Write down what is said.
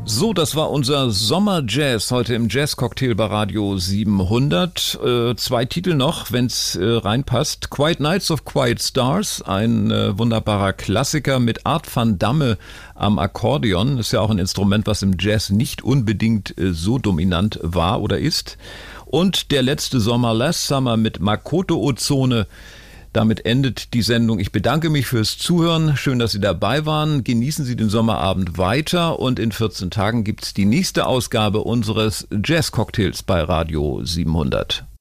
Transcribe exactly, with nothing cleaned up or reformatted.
So, das war unser Sommerjazz heute im Jazz-Cocktail bei Radio siebenhundert. Äh, zwei Titel noch, wenn's äh, reinpasst. Quiet Nights of Quiet Stars, ein äh, wunderbarer Klassiker mit Art van Damme am Akkordeon. Ist ja auch ein Instrument, was im Jazz nicht unbedingt äh, so dominant war oder ist. Und der letzte Sommer, Last Summer mit Makoto Ozone. Damit endet die Sendung. Ich bedanke mich fürs Zuhören. Schön, dass Sie dabei waren. Genießen Sie den Sommerabend weiter und in vierzehn Tagen gibt's die nächste Ausgabe unseres Jazz-Cocktails bei Radio siebenhundert.